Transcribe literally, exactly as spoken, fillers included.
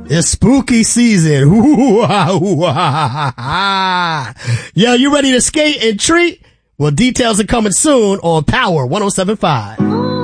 It's spooky season. Yo, you ready to skate and treat? Well, details are coming soon on Power one oh seven point five.